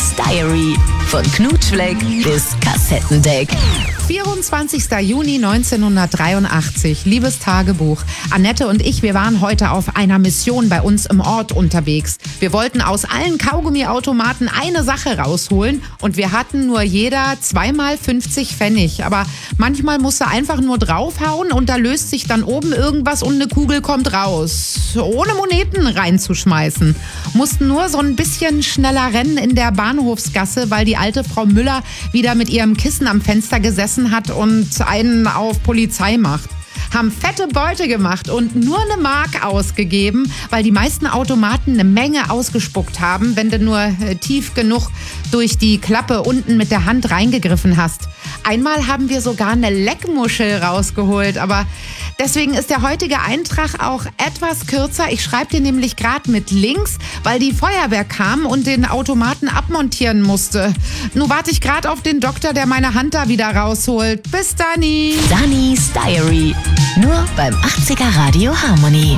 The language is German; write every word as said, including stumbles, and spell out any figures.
Dannys Diary. Von Knutschfleck bis Kassettendeck. vierundzwanzigster Juni neunzehnhundertdreiundachtzig. Liebes Tagebuch. Annette und ich, wir waren heute auf einer Mission bei uns im Ort unterwegs. Wir wollten aus allen Kaugummiautomaten eine Sache rausholen und wir hatten nur jeder zweimal fünfzig Pfennig. Aber manchmal musst du einfach nur draufhauen und da löst sich dann oben irgendwas und eine Kugel kommt raus. Ohne Moneten reinzuschmeißen. Mussten nur so ein bisschen schneller rennen in der Bahnhofsgasse, weil die alte Frau Müller wieder mit ihrem Kissen am Fenster gesessen hat und einen auf Polizei macht. Haben fette Beute gemacht und nur eine Mark ausgegeben, weil die meisten Automaten eine Menge ausgespuckt haben, wenn du nur äh, tief genug durch die Klappe unten mit der Hand reingegriffen hast. Einmal haben wir sogar eine Leckmuschel rausgeholt, aber deswegen ist der heutige Eintrag auch etwas kürzer. Ich schreibe dir nämlich gerade mit links, weil die Feuerwehr kam und den Automaten abmontieren musste. Nun warte ich gerade auf den Doktor, der meine Hand da wieder rausholt. Bis Dani! Dannys Diary. Nur beim achtziger Radio Harmony.